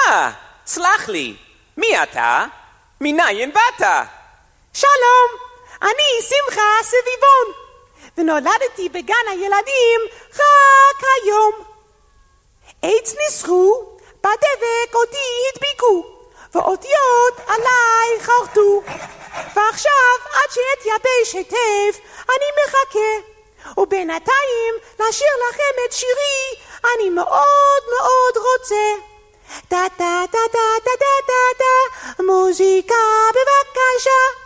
סלח לי, מי אתה? מניין באת? שלום, אני שמחה סביבון, ונולדתי בגן הילדים רק היום. עץ ניסחו, בדבק אותי הדביקו, ואותיות עליי חרטו, ועכשיו עד שאתייבש היטב אני מחכה, ובינתיים לשיר לכם את שירי אני מאוד מאוד רוצה. טה טה טה טה טה טה טה, מוזיקה בבקשה.